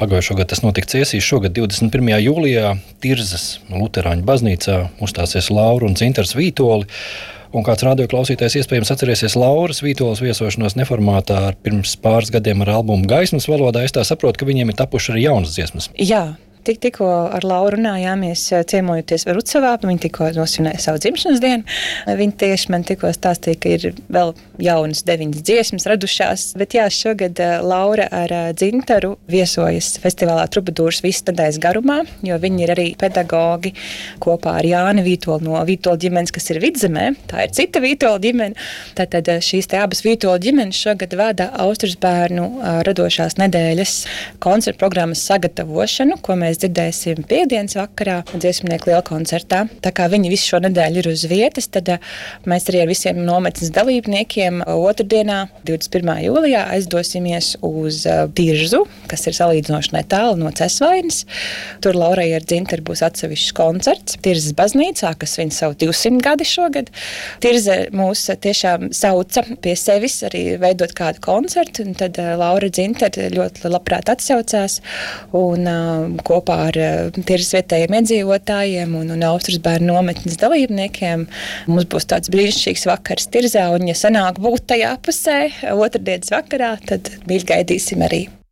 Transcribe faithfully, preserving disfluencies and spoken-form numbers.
Pagājušo gadu tas notika Ciesīs, šogad divdesmit pirmajā jūlijā Tirzas Luterāņu baznīcā uzstāsies Laura un Dzintars Vītoli. Un kāds radio klausītājs iespējams atcerēsies Lauras Vītoles viesošanos neformātā ar pirms pāris gadiem ar albumu Gaismas valodā. Es tā saprotu, ka viņiem ir tapuši arī jaunas dziesmas. Jā. Tik, tikko ar Lauru runājāmies, ciemojoties Rucavā, viņa tikko nosvinēja savu dzimšanas dienu. Viņa tieši man tikko stāstīja, ka ir vēl jaunas deviņas dziesmas radušās. Bet jā, šogad Laura ar Dzintaru viesojas festivālā Trubadūrs visas nedēļas garumā, jo viņi ir arī pedagogi kopā ar Jāni Vītoli no Vītoļu ģimenes, kas ir Vidzemē. Tā ir cita Vītoļu ģimene. Tātad šīs te abas Vītoļu ģimenes šogad vada Austrijas bērnu radošās nedēļas koncertu programmas sagatavošanu, ko mēs dzirdēsim piekdienas vakarā dziesmnieku lielkoncertā. Tā kā viņi visu šo nedēļu ir uz vietas, tad mēs arī ar visiem nometnes dalībniekiem otrdienā, divdesmit pirmā jūlijā, aizdosimies uz Tirzu, kas ir salīdzinoši netālu no Cesvainas. Tur Laurai ar Dzintaru būs atsevišķs koncerts Tirzas baznīcā, kas svin savu divsimt gadi šogad. Tirza mūs tiešām sauca pie sevis arī veidot kādu koncertu, un tad Laura Dzintara ļoti labprāt atsaucās un kopā kopā ar Tirzas vietējiem iedzīvotājiem un, un Austrijas bērnu nometnes dalībniekiem. Mums būs tāds brīnišķīgs vakars Tirzā, un ja sanāk būt tajā pusē otrdienas vakarā, tad mīļi gaidīsim arī.